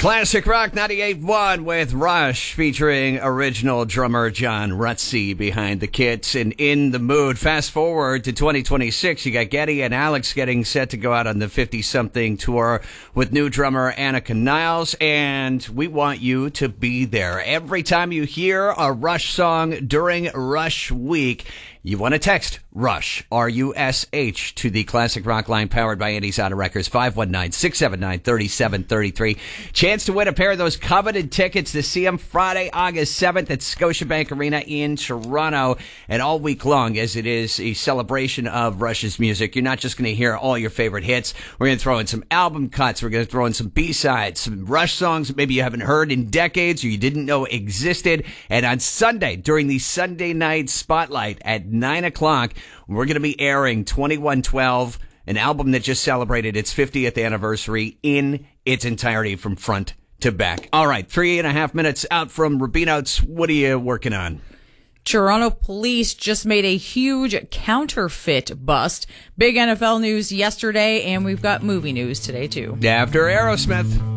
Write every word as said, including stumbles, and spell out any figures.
Classic Rock ninety-eight point one with Rush featuring original drummer John Rutsey behind the kits and in the mood. Fast forward to twenty twenty-six, you got Geddy and Alex getting set to go out on the fifty-something tour with new drummer Annika Niles, and we want you to be there. Every time you hear a Rush song during Rush Week, you want to text RUSH, R U S H, to the Classic Rock line powered by Andy's Auto Records, five one nine, six seven nine, three seven three three. Chance to win a pair of those coveted tickets to see them Friday, August seventh at Scotiabank Arena in Toronto. And all week long, as it is a celebration of Rush's music, you're not just going to hear all your favorite hits. We're going to throw in some album cuts. We're going to throw in some B-sides, some Rush songs that maybe you haven't heard in decades or you didn't know existed. And on Sunday, during the Sunday night spotlight at nine o'clock, we're going to be airing twenty-one twelve, an album that just celebrated its fiftieth anniversary in its entirety from front to back. All right, three and a half minutes out from Rubino's. What are you working on? Toronto police just made a huge counterfeit bust. Big N F L news yesterday, and we've got movie news today, too. After Aerosmith.